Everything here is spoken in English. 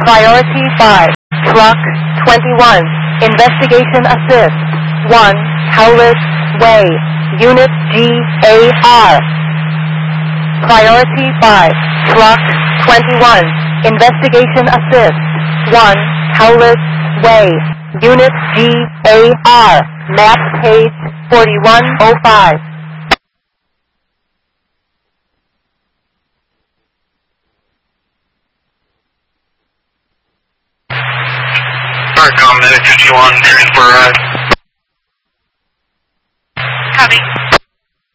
Priority 5, Truck 21, Investigation Assist, 1, Howlett Way, Unit GAR. Priority 5, Truck 21, Investigation Assist, 1, Howlett Way, Unit GAR, map page 4105. Medic 51, transfer